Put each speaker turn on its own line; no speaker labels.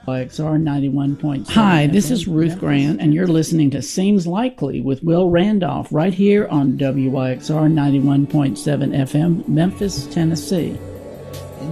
WYXR 91.7. Hi, this is Ruth Grant, and you're listening to Seems Likely with Will Randolph right here on WYXR 91.7 FM, Memphis, Tennessee.